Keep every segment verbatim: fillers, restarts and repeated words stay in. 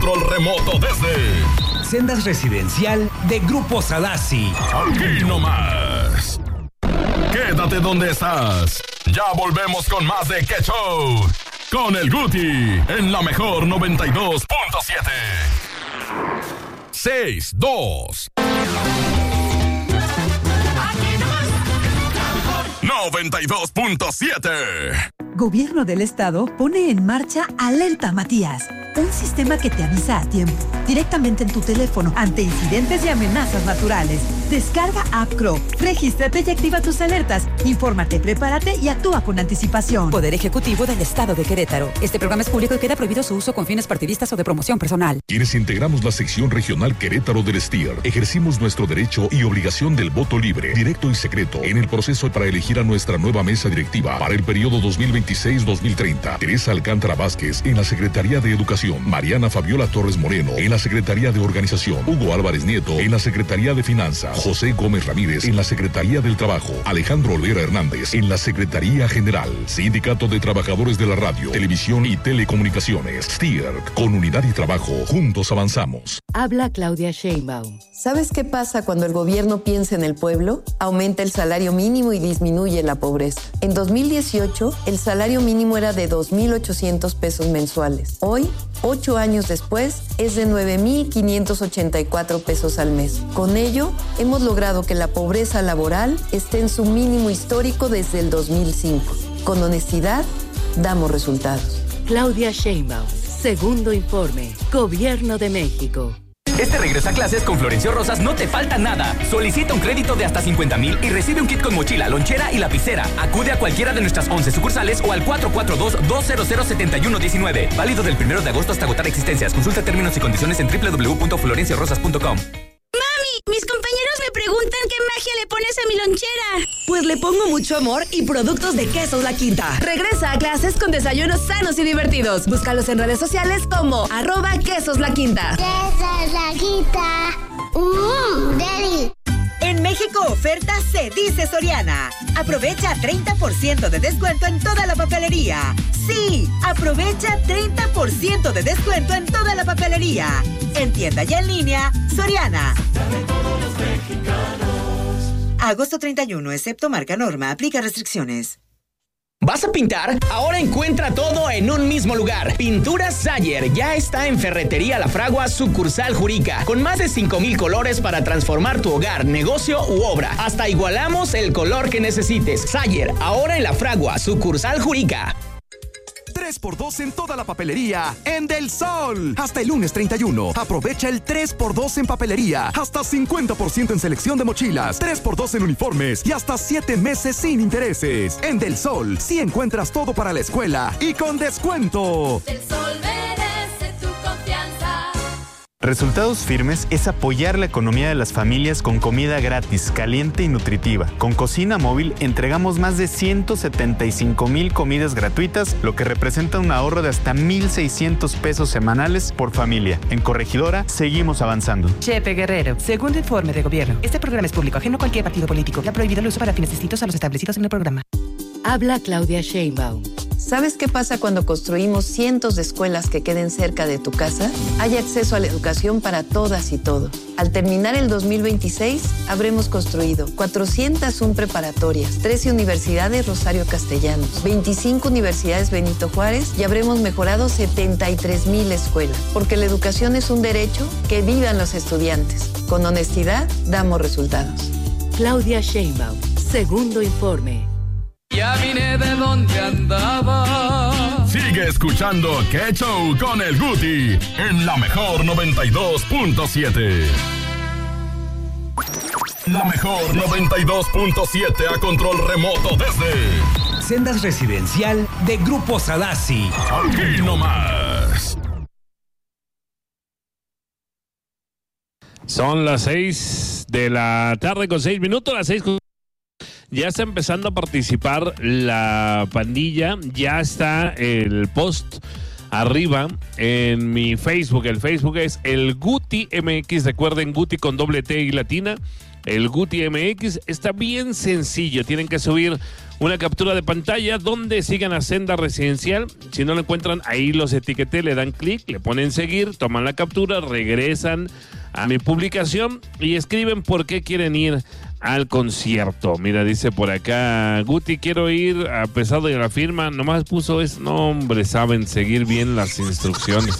Control remoto desde Sendas Residencial de Grupo Sadasi. Aquí nomás. Quédate donde estás. Ya volvemos con más de ¡Qué Show! Con el Guti en la mejor noventa y dos punto siete. seis, dos. noventa y dos punto siete. Gobierno del Estado pone en marcha Alerta Matías, un sistema que te avisa a tiempo, directamente en tu teléfono, ante incidentes y amenazas naturales. Descarga App Crow, regístrate y activa tus alertas. Infórmate, prepárate y actúa con anticipación. Poder Ejecutivo del Estado de Querétaro. Este programa es público y queda prohibido su uso con fines partidistas o de promoción personal. Quienes integramos la sección regional Querétaro del S T I R, ejercimos nuestro derecho y obligación del voto libre, directo y secreto en el proceso para elegir a nuestra nueva mesa directiva para el periodo dos mil veintiséis dos mil treinta. Teresa Alcántara Vázquez en la Secretaría de Educación, Mariana Fabiola Torres Moreno en la Secretaría de Organización, Hugo Álvarez Nieto en la Secretaría de Finanzas, José Gómez Ramírez en la Secretaría del Trabajo, Alejandro Olvera Hernández en la Secretaría General. Sindicato de Trabajadores de la Radio, Televisión y Telecomunicaciones. S T I R, con unidad y trabajo, juntos avanzamos. Habla Claudia Sheinbaum. ¿Sabes qué pasa cuando el gobierno piensa en el pueblo? Aumenta el salario mínimo y disminuye la pobreza. En dos mil dieciocho, el salario mínimo era de dos mil ochocientos pesos mensuales. Hoy, ocho años después, es de nueve mil quinientos ochenta y cuatro pesos al mes. Con ello, hemos logrado que la pobreza laboral esté en su mínimo histórico desde el dos mil cinco. Con honestidad, damos resultados. Claudia Sheinbaum, segundo informe, Gobierno de México. Este regreso a clases con Florencio Rosas no te falta nada. Solicita un crédito de hasta cincuenta mil y recibe un kit con mochila, lonchera y lapicera. Acude a cualquiera de nuestras once sucursales o al cuatro cuatro dos, dos cero cero, siete uno uno nueve. Válido del primero de agosto hasta agotar existencias. Consulta términos y condiciones en doble u doble u doble u punto florencio rosas punto com. Mami, mis compañeros me preguntan qué magia le pones a mi lonchera. Pues le pongo mucho amor y productos de Quesos La Quinta. Regresa a clases con desayunos sanos y divertidos. Búscalos en redes sociales como arroba Quesos La Quinta. Quesos La Quinta. Mmm, deli. En México oferta se dice Soriana. Aprovecha treinta por ciento de descuento en toda la papelería. Sí, aprovecha treinta por ciento de descuento en toda la papelería. En tienda y en línea, Soriana. Agosto treinta y uno, excepto marca Norma, aplica restricciones. ¿Vas a pintar? Ahora encuentra todo en un mismo lugar. Pinturas Sayer ya está en Ferretería La Fragua, sucursal Jurica, con más de cinco mil colores para transformar tu hogar, negocio u obra. Hasta igualamos el color que necesites. Sayer, ahora en La Fragua, sucursal Jurica. tres por dos en toda la papelería en Del Sol. Hasta el lunes treinta y uno. Aprovecha el tres por dos en papelería. Hasta cincuenta por ciento en selección de mochilas. tres por dos en uniformes y hasta siete meses sin intereses. En Del Sol, sí encuentras todo para la escuela y con descuento. Del Sol merece tu confianza. Resultados Firmes es apoyar la economía de las familias con comida gratis, caliente y nutritiva. Con Cocina Móvil entregamos más de ciento setenta y cinco mil comidas gratuitas, lo que representa un ahorro de hasta mil seiscientos pesos semanales por familia. En Corregidora seguimos avanzando. Chepe Guerrero, segundo informe de gobierno. Este programa es público, ajeno a cualquier partido político. Ha prohibido el uso para fines distintos a los establecidos en el programa. Habla Claudia Sheinbaum. ¿Sabes qué pasa cuando construimos cientos de escuelas que queden cerca de tu casa? Hay acceso a la educación para todas y todos. Al terminar el dos mil veintiséis, habremos construido cuatrocientas una preparatorias, trece universidades Rosario Castellanos, veinticinco universidades Benito Juárez y habremos mejorado setenta y tres mil escuelas. Porque la educación es un derecho, que vivan los estudiantes. Con honestidad, damos resultados. Claudia Sheinbaum, segundo informe. Ya vine de donde andaba. Sigue escuchando ¡Qué Show! Con el Guti en la mejor noventa y dos punto siete. La mejor noventa y dos punto siete a control remoto desde Sendas Residencial de Grupo Sadasi. Aquí nomás. Son las seis de la tarde con seis minutos, las seis con... Ya está empezando a participar la pandilla, ya está el post arriba en mi Facebook. El Facebook es el Guti M X, recuerden, Guti con doble T y latina. el Guti M X. Está bien sencillo, tienen que subir una captura de pantalla donde sigan a Senda Residencial. Si no lo encuentran, ahí los etiqueté, le dan clic, le ponen seguir, toman la captura, regresan a mi publicación y escriben por qué quieren ir al concierto. Mira, dice por acá, Guti, quiero ir a Pesado y a la Firma. Nomás puso es, no hombre, saben seguir bien las instrucciones.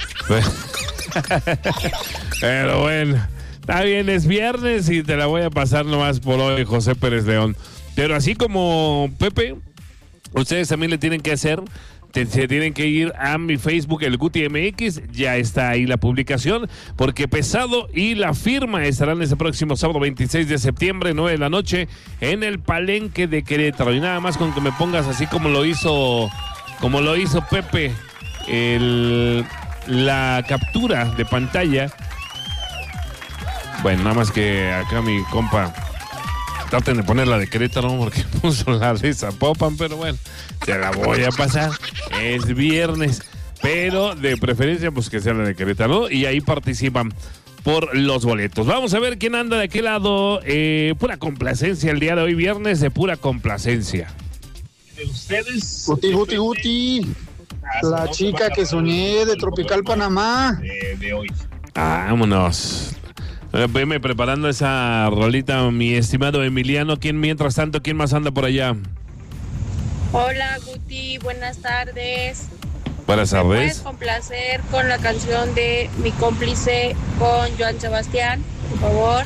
Pero bueno, está bien, es viernes y te la voy a pasar nomás por hoy, José Pérez León. Pero así como Pepe, ustedes también le tienen que hacer, te, se tienen que ir a mi Facebook, el Guti M X, ya está ahí la publicación, porque Pesado y la Firma estarán ese próximo sábado veintiséis de septiembre, nueve de la noche, en el Palenque de Querétaro. Y nada más con que me pongas así como lo hizo, como lo hizo Pepe, el, la captura de pantalla. Bueno, nada más que acá mi compa traten de poner la de Querétaro porque puso la de Zapopan, pero bueno, se la voy a pasar. Es viernes, pero de preferencia pues que sea la de Querétaro y ahí participan por los boletos. Vamos a ver quién anda de qué lado. Eh, pura complacencia el día de hoy, viernes de pura complacencia. De ustedes. Guti, Guti, Guti. La chica que soñé de Tropical Panamá. De, de hoy. Vámonos. Veme preparando esa rolita, mi estimado Emiliano. ¿Quién, mientras tanto, quién más anda por allá? Hola, Guti, buenas tardes. Buenas tardes. ¿Me puedes complacer con la canción de Mi Cómplice con Joan Sebastián, por favor?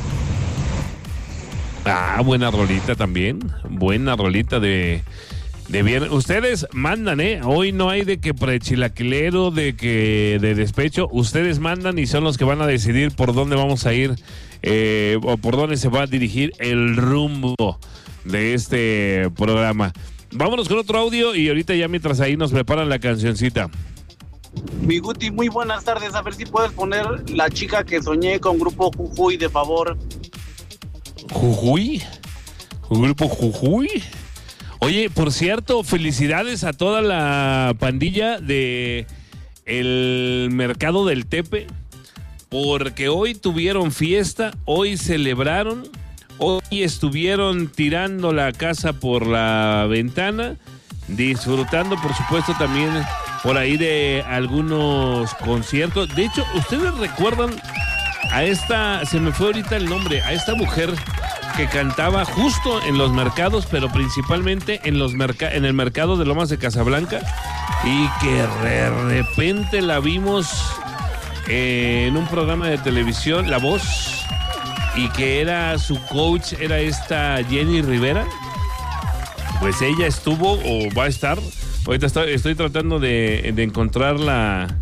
Ah, buena rolita también. Buena rolita de... De bien, ustedes mandan, ¿eh? Hoy no hay de que prechilaquilero, de que de despecho. Ustedes mandan y son los que van a decidir por dónde vamos a ir eh, o por dónde se va a dirigir el rumbo de este programa. Vámonos con otro audio y ahorita ya mientras ahí nos preparan la cancioncita. Mi Guti, muy buenas tardes. A ver si puedes poner La Chica que Soñé con Grupo Jujuy, de favor. ¿Jujuy? ¿Grupo Jujuy? Oye, por cierto, felicidades a toda la pandilla de el Mercado del Tepe, porque hoy tuvieron fiesta, hoy celebraron, hoy estuvieron tirando la casa por la ventana, disfrutando, por supuesto, también por ahí de algunos conciertos. De hecho, ¿ustedes recuerdan a esta, se me fue ahorita el nombre, a esta mujer que cantaba justo en los mercados, pero principalmente en los merca- en el mercado de Lomas de Casablanca, y que de repente la vimos eh, en un programa de televisión, La Voz, y que era su coach, era esta Jenny Rivera? Pues ella estuvo o va a estar, ahorita estoy, estoy tratando de, de encontrar la...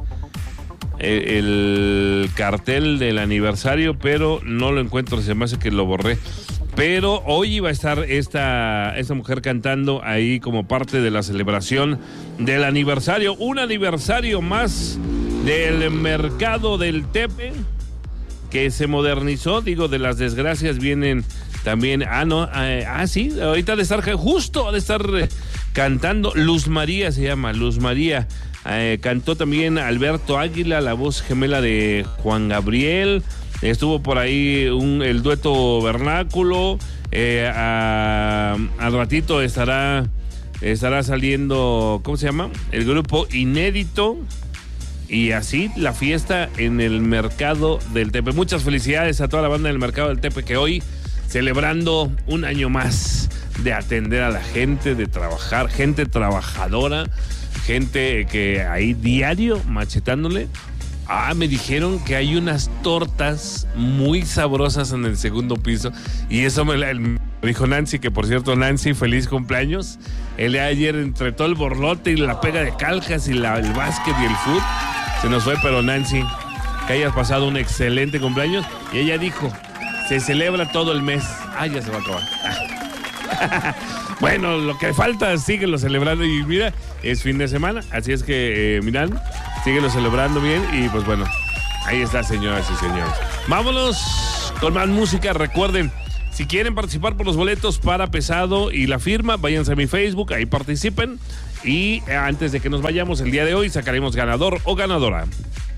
el cartel del aniversario, pero no lo encuentro, se me hace que lo borré. Pero hoy iba a estar esta, esta mujer cantando ahí como parte de la celebración del aniversario. Un aniversario más del Mercado del Tepe, que se modernizó. Digo, de las desgracias vienen también... Ah, no, eh, ah, sí, ahorita de estar justo, de estar eh, cantando. Luz María se llama, Luz María. Eh, cantó también Alberto Águila, la voz gemela de Juan Gabriel. Estuvo por ahí un, el dueto vernáculo. Eh, a, al ratito estará, estará saliendo, ¿cómo se llama? El grupo Inédito. Y así la fiesta en el Mercado del Tepe. Muchas felicidades a toda la banda del Mercado del Tepe, que hoy celebrando un año más de atender a la gente, de trabajar, gente trabajadora, gente que ahí diario machetándole. Ah, me dijeron que hay unas tortas muy sabrosas en el segundo piso. Y eso me, la, me dijo Nancy, que por cierto, Nancy, feliz cumpleaños. El día de ayer, entre todo el borlote y la pega de calcas y la, el básquet y el fútbol, se nos fue, pero Nancy, que hayas pasado un excelente cumpleaños. Y ella dijo, se celebra todo el mes. Ah, ya se va a acabar. Bueno, lo que falta, síguelo celebrando. Y mira, es fin de semana, así es que, eh, miran, síguelo celebrando bien. Y pues bueno, ahí está, señoras y señores. Vámonos con más música. Recuerden, si quieren participar por los boletos para Pesado y la Firma, váyanse a mi Facebook, ahí participen. Y antes de que nos vayamos el día de hoy, sacaremos ganador o ganadora.